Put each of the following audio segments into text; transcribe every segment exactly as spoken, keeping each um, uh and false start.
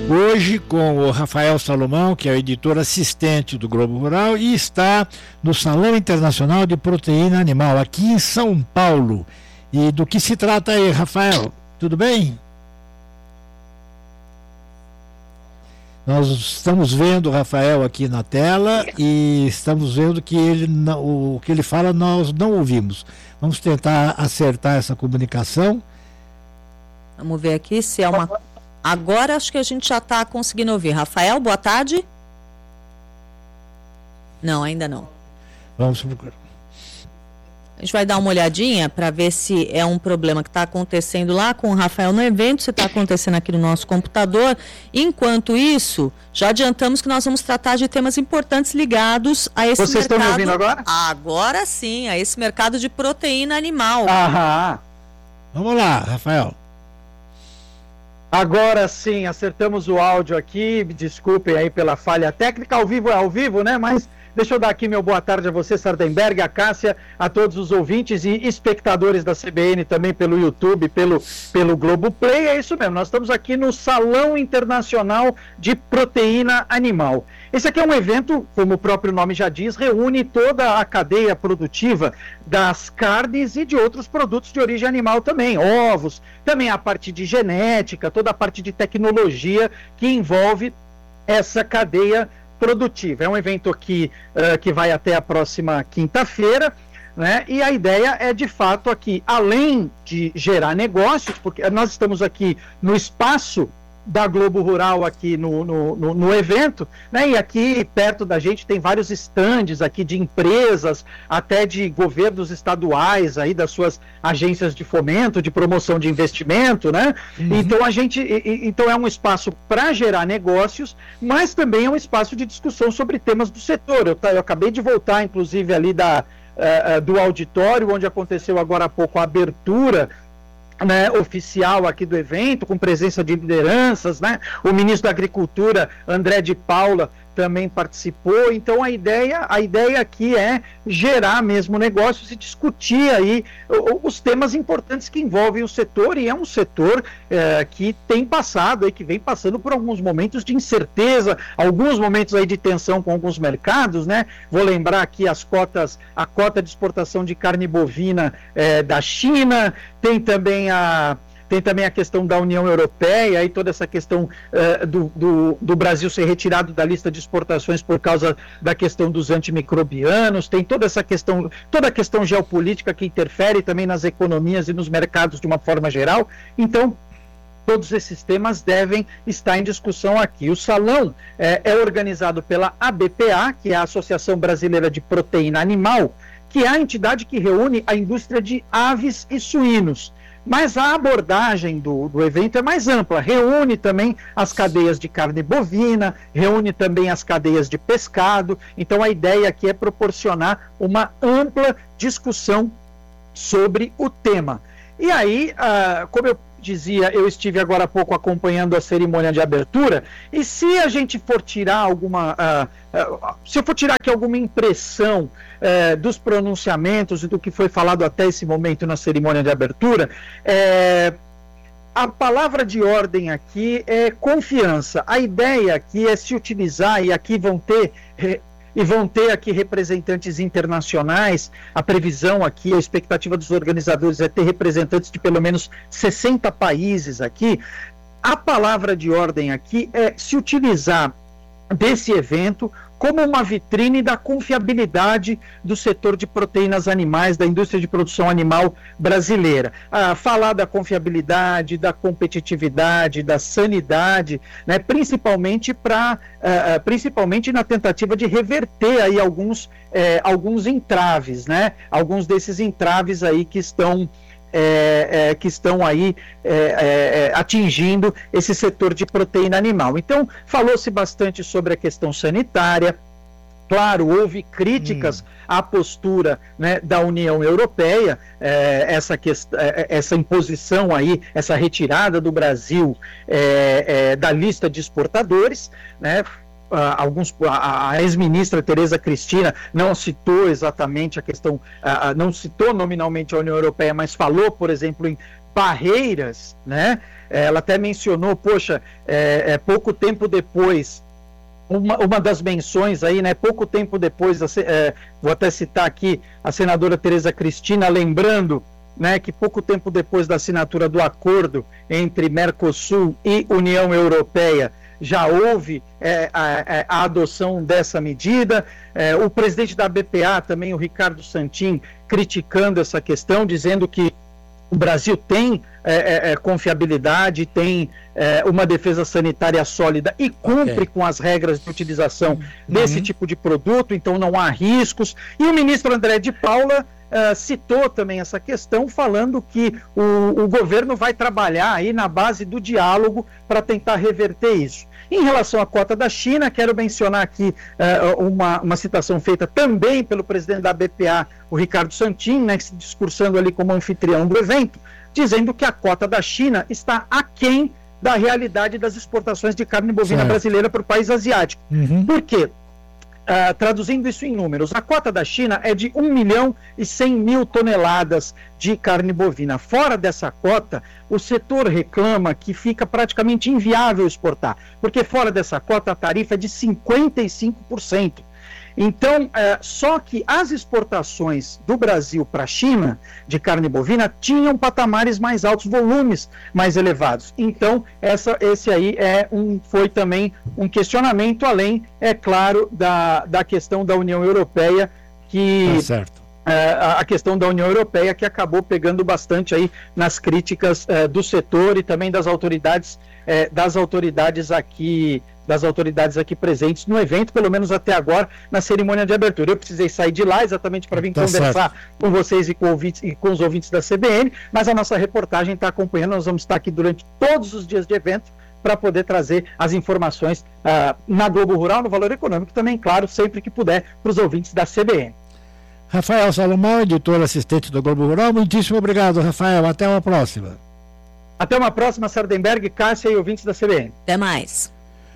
Hoje com o Rafael Salomão, que é o editor assistente do Globo Rural e está no Salão Internacional de Proteína Animal, aqui em São Paulo. E do que se trata aí, Rafael? Tudo bem? Nós estamos vendo o Rafael aqui na tela e estamos vendo que ele, o que ele fala nós não ouvimos. Vamos tentar acertar essa comunicação. Vamos ver aqui se é uma... Agora acho que a gente já está conseguindo ouvir. Rafael, boa tarde. Não, ainda não. Vamos procurar. A gente vai dar uma olhadinha para ver se é um problema que está acontecendo lá com o Rafael no evento, se está acontecendo aqui no nosso computador. Enquanto isso, já adiantamos que nós vamos tratar de temas importantes ligados a esse Vocês mercado. Vocês estão me ouvindo agora? Agora sim, a esse mercado de proteína animal. Aham. Vamos lá, Rafael. Agora sim, acertamos o áudio aqui, desculpem aí pela falha técnica, ao vivo é ao vivo, né, mas deixa eu dar aqui meu boa tarde a você, Sardenberg, a Cássia, a todos os ouvintes e espectadores da C B N também pelo YouTube, pelo, pelo Globoplay, é isso mesmo, nós estamos aqui no Salão Internacional de Proteína Animal. Esse aqui é um evento, como o próprio nome já diz, reúne toda a cadeia produtiva das carnes e de outros produtos de origem animal também, ovos, também a parte de genética, toda a parte de tecnologia que envolve essa cadeia produtiva. É um evento aqui uh, que vai até a próxima quinta-feira, né? E a ideia é, de fato, aqui, além de gerar negócios, porque nós estamos aqui no espaço da Globo Rural aqui no, no, no, no evento, né? E aqui perto da gente tem vários estandes aqui de empresas, até de governos estaduais aí das suas agências de fomento, de promoção de investimento, né? Uhum. Então a gente, e, então é um espaço para gerar negócios, mas também é um espaço de discussão sobre temas do setor. Eu, eu acabei de voltar, inclusive, ali da, uh, do auditório, onde aconteceu agora há pouco a abertura, né, oficial aqui do evento, com presença de lideranças, né? O ministro da Agricultura, André de Paula, também participou. Então a ideia, a ideia aqui é gerar mesmo negócios e discutir aí os temas importantes que envolvem o setor, e é um setor é, que tem passado aí, que vem passando por alguns momentos de incerteza, alguns momentos aí de tensão com alguns mercados, né? Vou lembrar aqui as cotas, a cota de exportação de carne bovina é, da China, tem também a Tem também a questão da União Europeia e toda essa questão uh, do, do, do Brasil ser retirado da lista de exportações por causa da questão dos antimicrobianos, tem toda essa questão, toda a questão geopolítica que interfere também nas economias e nos mercados de uma forma geral. Então, todos esses temas devem estar em discussão aqui. O salão é, é organizado pela A B P A, que é a Associação Brasileira de Proteína Animal, que é a entidade que reúne a indústria de aves e suínos. Mas a abordagem do, do evento é mais ampla, reúne também as cadeias de carne bovina, reúne também as cadeias de pescado. Então a ideia aqui é proporcionar uma ampla discussão sobre o tema. E aí, uh, como eu dizia, eu estive agora há pouco acompanhando a cerimônia de abertura, e se a gente for tirar alguma, uh, uh, se eu for tirar aqui alguma impressão uh, dos pronunciamentos e do que foi falado até esse momento na cerimônia de abertura, uh, a palavra de ordem aqui é confiança. A ideia aqui é se utilizar, e aqui vão ter... Uh, E vão ter aqui representantes internacionais. A previsão aqui, a expectativa dos organizadores é ter representantes de pelo menos sessenta países aqui. A palavra de ordem aqui é se utilizar desse evento como uma vitrine da confiabilidade do setor de proteínas animais, da indústria de produção animal brasileira. Ah, falar da confiabilidade, da competitividade, da sanidade, né, principalmente, pra, ah, principalmente na tentativa de reverter aí alguns, eh, alguns entraves, né, alguns desses entraves aí que estão... É, é, que estão aí é, é, atingindo esse setor de proteína animal. Então, falou-se bastante sobre a questão sanitária. Claro, houve críticas hum. à postura, né, da União Europeia, é, essa, quest- é, essa imposição aí, essa retirada do Brasil é, é, da lista de exportadores, né? Uh, alguns, a, a ex-ministra Tereza Cristina não citou exatamente a questão, uh, não citou nominalmente a União Europeia, mas falou, por exemplo, em barreiras, né? Ela até mencionou, poxa, é, é pouco tempo depois, uma, uma das menções aí, né? Pouco tempo depois, é, vou até citar aqui a senadora Tereza Cristina, lembrando, né, que pouco tempo depois da assinatura do acordo entre Mercosul e União Europeia, já houve é, a, a adoção dessa medida. É, o presidente da B P A, também o Ricardo Santin, criticando essa questão, dizendo que o Brasil tem é, é, confiabilidade, tem é, uma defesa sanitária sólida e cumpre okay. com as regras de utilização uhum. desse tipo de produto, então não há riscos. E o ministro André de Paula Uh, citou também essa questão, falando que o, o governo vai trabalhar aí na base do diálogo para tentar reverter isso. Em relação à cota da China, quero mencionar aqui uh, uma, uma citação feita também pelo presidente da B P A, o Ricardo Santin, né, se discursando ali como anfitrião do evento, dizendo que a cota da China está aquém da realidade das exportações de carne bovina certo. brasileira para o país asiático. Uhum. Por quê? Uh, traduzindo isso em números, a cota da China é de um milhão e cem mil toneladas de carne bovina. Fora dessa cota, o setor reclama que fica praticamente inviável exportar, porque fora dessa cota a tarifa é de cinquenta e cinco por cento. Então, uh, só que as exportações do Brasil para a China de carne bovina tinham patamares mais altos, volumes mais elevados. Então, essa, esse aí é um, foi também um questionamento, além, é claro, da, da questão da União Europeia, que... Tá certo. Uh, a questão da União Europeia, que acabou pegando bastante aí nas críticas uh, do setor e também das autoridades, uh, das autoridades aqui... das autoridades aqui presentes no evento, pelo menos até agora, na cerimônia de abertura. Eu precisei sair de lá exatamente para vir tá conversar certo. com vocês e com, ouvintes, e com os ouvintes da C B N, mas a nossa reportagem está acompanhando, nós vamos estar aqui durante todos os dias de evento para poder trazer as informações uh, na Globo Rural, no Valor Econômico, também, claro, sempre que puder, para os ouvintes da C B N. Rafael Salomão, editor assistente do Globo Rural, muitíssimo obrigado, Rafael, até uma próxima. Até uma próxima, Sardenberg, Cássia e ouvintes da C B N. Até mais.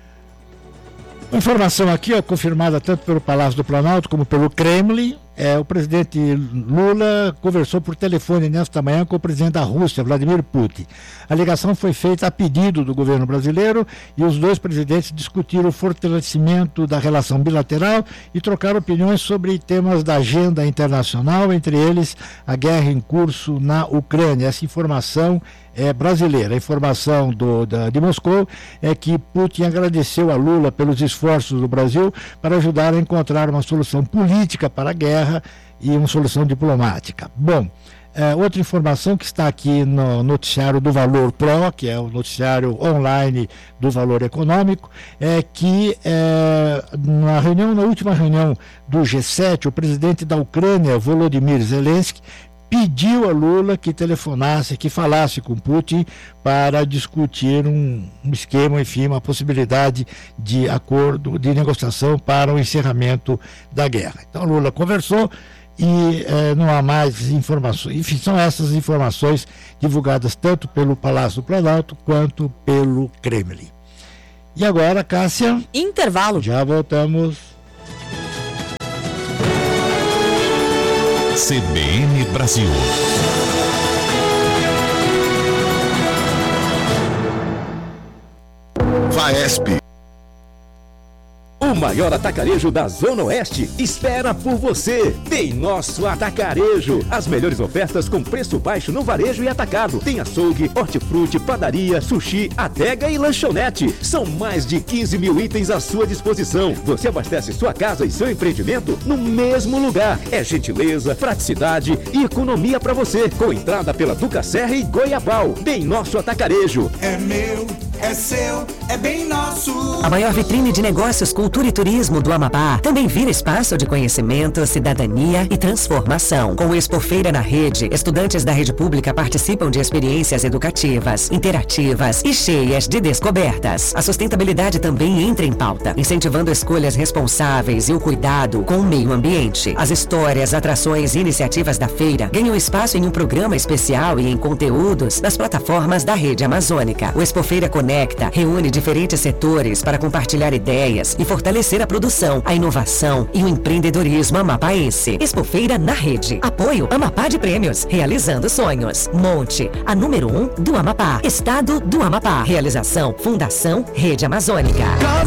Informação aqui, ó, confirmada tanto pelo Palácio do Planalto como pelo Kremlin, é, o presidente Lula conversou por telefone nesta manhã com o presidente da Rússia, Vladimir Putin. A ligação foi feita a pedido do governo brasileiro e os dois presidentes discutiram o fortalecimento da relação bilateral e trocaram opiniões sobre temas da agenda internacional, entre eles a guerra em curso na Ucrânia. Essa informação é brasileira. A informação do, da, de Moscou é que Putin agradeceu a Lula pelos esforços do Brasil para ajudar a encontrar uma solução política para a guerra e uma solução diplomática. Bom, é, outra informação que está aqui no noticiário do Valor Pro, que é o noticiário online do Valor Econômico, é que é, na reunião, na última reunião do G sete, o presidente da Ucrânia, Volodymyr Zelensky, pediu a Lula que telefonasse, que falasse com Putin para discutir um, um esquema, enfim, uma possibilidade de acordo, de negociação para o encerramento da guerra. Então Lula conversou e eh, não há mais informações. Enfim, são essas informações divulgadas tanto pelo Palácio do Planalto quanto pelo Kremlin. E agora, Cássia? Intervalo. Já voltamos. C B N Brasil. Faesp. O maior atacarejo da Zona Oeste espera por você. Tem nosso atacarejo. As melhores ofertas com preço baixo no varejo e atacado. Tem açougue, hortifruti, padaria, sushi, adega e lanchonete. São mais de quinze mil itens à sua disposição. Você abastece sua casa e seu empreendimento no mesmo lugar. É gentileza, praticidade e economia para você. Com entrada pela Duca Serra e Goiabal. Tem nosso atacarejo. É meu, é seu, é bem nosso. A maior vitrine de negócios, cultura e turismo do Amapá também vira espaço de conhecimento, cidadania e transformação. Com o Expofeira na Rede, estudantes da rede pública participam de experiências educativas, interativas e cheias de descobertas. A sustentabilidade também entra em pauta, incentivando escolhas responsáveis e o cuidado com o meio ambiente. As histórias, atrações e iniciativas da feira ganham espaço em um programa especial e em conteúdos das plataformas da Rede Amazônica. O Expofeira conecta conecta, reúne diferentes setores para compartilhar ideias e fortalecer a produção, a inovação e o empreendedorismo amapaense. Expofeira na rede. Apoio Amapá de Prêmios. Realizando sonhos. Monte, a número um do Amapá. Estado do Amapá. Realização Fundação Rede Amazônica.